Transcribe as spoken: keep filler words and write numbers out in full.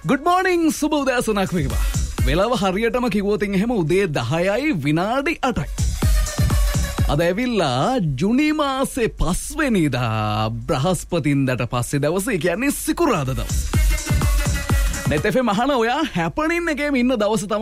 Good morning සුබ උදෑසනක් වේවා. වෙලාව හරියටම කිව්වොත් එහෙම උදේ දහයයි විනාඩි අටයි. අද ඇවිල්ලා ජුනි මාසේ පස්වෙනිදා බ්‍රහස්පතින්දාට පස්සේ දවසේ කියන්නේ සිකුරාදා දවස. net f m අහන ඔයා හැපනින් එකේම ඉන්න දවස තමයි